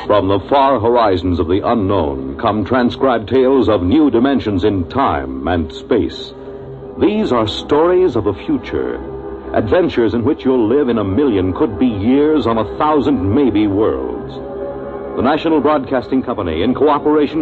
From the far horizons of the unknown come transcribed tales of new dimensions in time and space. These are stories of the future, adventures in which you'll live in a million, could be years, on 1,000 maybe worlds. The National Broadcasting Company, in cooperation